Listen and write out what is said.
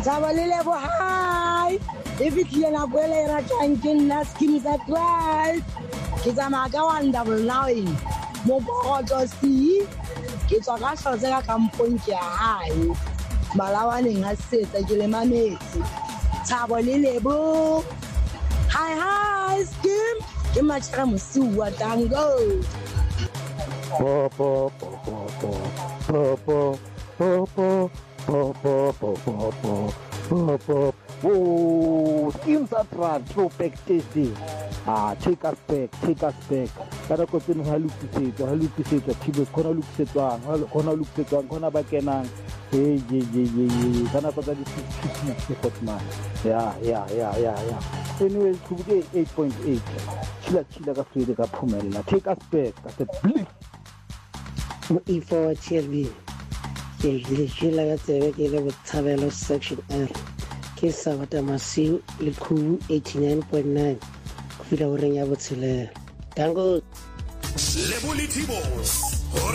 Sabalilebo hi. If it's Lena Guerra Chankin, Naskin that right. Kizamaga 199. Moboto see. It's a rascal that can point your eye. Malawaning has said that Julemane. Sabalilebo. Hi, Skim. You must come see what tango. Po. Oh, schemes are run, throwback tasty. Take us back. Kada ko tsene ha lukisetsa thibe khona lukisetswang khona ba kenang. Hey. Kana ko tsa di 6 man. Yeah. Anyway, to 8.8. Chila ka free ka phumella. Take us back. Ka se blip. E4 TLB. Ke dilishila ya tsebe ke le botshabelo section R. Ke Sabata Masiu le Khubu 89.9 go fila go reng ya botshelela. Tango Lebulithibos